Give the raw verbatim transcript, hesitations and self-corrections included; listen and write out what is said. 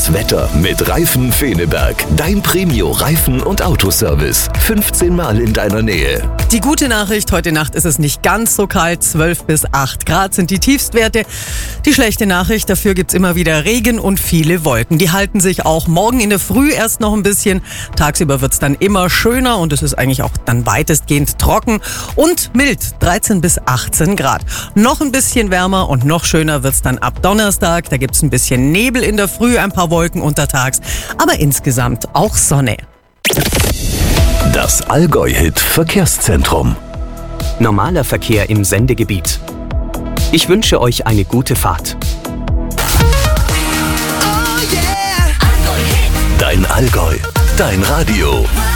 Das Wetter mit Reifen Feneberg. Dein Premio Reifen- und Autoservice. fünfzehn Mal in deiner Nähe. Die gute Nachricht, heute Nacht ist es nicht ganz so kalt. zwölf bis acht Grad sind die Tiefstwerte. Die schlechte Nachricht, dafür gibt's immer wieder Regen und viele Wolken. Die halten sich auch morgen in der Früh erst noch ein bisschen. Tagsüber wird's dann immer schöner und es ist eigentlich auch dann weitestgehend trocken und mild. dreizehn bis achtzehn Grad. Noch ein bisschen wärmer und noch schöner wird's dann ab Donnerstag. Da gibt's ein bisschen Nebel in der Früh, ein paar Wolken untertags, aber insgesamt auch Sonne. Das Allgäu-Hit Verkehrszentrum. Normaler Verkehr im Sendegebiet. Ich wünsche euch eine gute Fahrt. Dein Allgäu, dein Radio.